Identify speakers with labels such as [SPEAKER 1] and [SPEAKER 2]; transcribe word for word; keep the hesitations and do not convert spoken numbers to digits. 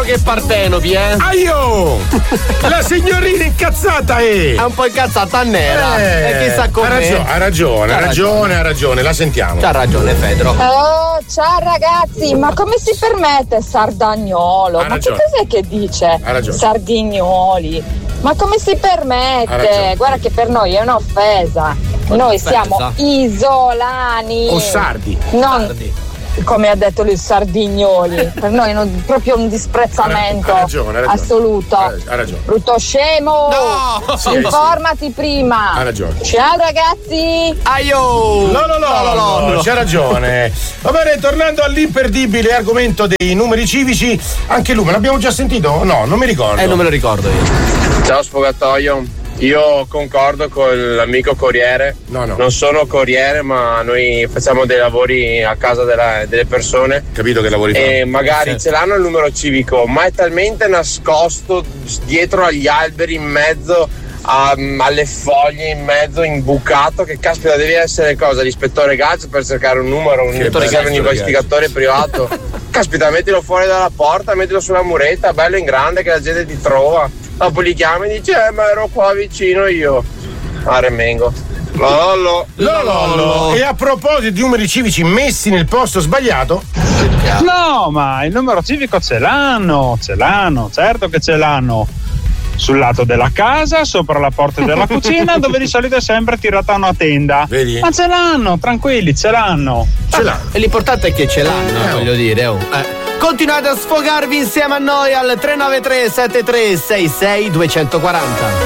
[SPEAKER 1] altro che Partenopi, eh.
[SPEAKER 2] Aio! La signorina incazzata è!
[SPEAKER 1] È un po' incazzata nera.
[SPEAKER 2] Eh,
[SPEAKER 1] e chissà come.
[SPEAKER 2] Ha ragione, ha ragione, ha ragione, ha ragione, la sentiamo.
[SPEAKER 1] C'ha ragione, Fedro.
[SPEAKER 3] Oh, ciao ragazzi, ma come si permette Sardagnolo?
[SPEAKER 2] Ha
[SPEAKER 3] Ma
[SPEAKER 2] ragione.
[SPEAKER 3] che cos'è che dice?
[SPEAKER 2] Ha ragione.
[SPEAKER 3] Sardignoli. Ma come si
[SPEAKER 2] Ha
[SPEAKER 3] permette?
[SPEAKER 2] ragione.
[SPEAKER 3] Guarda che per noi è un'offesa. Noi siamo isolani.
[SPEAKER 2] O sardi.
[SPEAKER 3] Non
[SPEAKER 1] Sardi.
[SPEAKER 3] come ha detto lui Sardignoli. Per noi è un- proprio un disprezzamento
[SPEAKER 2] Ha ragione, ha ragione.
[SPEAKER 3] assoluto.
[SPEAKER 2] Ha ha ragione.
[SPEAKER 3] Brutto scemo.
[SPEAKER 1] No!
[SPEAKER 2] Sì,
[SPEAKER 3] Informati prima.
[SPEAKER 2] Ha ragione.
[SPEAKER 3] Ciao ragazzi.
[SPEAKER 1] Aio!
[SPEAKER 2] No, no, no, no, no, no, c'ha ragione. Va bene, tornando all'imperdibile argomento dei numeri civici, anche lui, ma l'abbiamo già sentito? No, non mi ricordo.
[SPEAKER 1] Eh, non me lo ricordo io.
[SPEAKER 4] Ciao Sfogatoio, io concordo con l'amico Corriere.
[SPEAKER 2] No, no.
[SPEAKER 4] Non sono Corriere, ma noi facciamo dei lavori a casa della- delle persone.
[SPEAKER 2] Capito che lavori
[SPEAKER 4] E
[SPEAKER 2] fa?
[SPEAKER 4] magari ce l'hanno il numero civico, ma è talmente nascosto dietro agli alberi, in mezzo a- alle foglie, in mezzo, imbucato, che caspita, devi essere cosa? L'ispettore Gaz per cercare un numero, un,
[SPEAKER 2] Ispettore
[SPEAKER 4] serve un
[SPEAKER 2] Gaz,
[SPEAKER 4] investigatore privato. Caspita, mettilo fuori dalla porta, mettilo sulla muretta, bello in grande che la gente ti trova. Dopo li chiami e dici, eh, ma ero qua vicino io. A Remengo. Lollo.
[SPEAKER 2] Lollo. E a proposito di numeri civici messi nel posto sbagliato,
[SPEAKER 5] No, ma il numero civico ce l'hanno, ce l'hanno, certo che ce l'hanno. Sul lato della casa, sopra la porta della cucina, dove di solito è sempre tirata una tenda.
[SPEAKER 2] Vedi?
[SPEAKER 5] Ma ce l'hanno, tranquilli, ce l'hanno.
[SPEAKER 2] ce l'ha.
[SPEAKER 1] E l'importante è che ce l'hanno,
[SPEAKER 2] Eh, oh.
[SPEAKER 1] voglio dire. Oh. Eh. Continuate a sfogarvi insieme a noi al tre nove tre sette tre sei sei due quattro zero.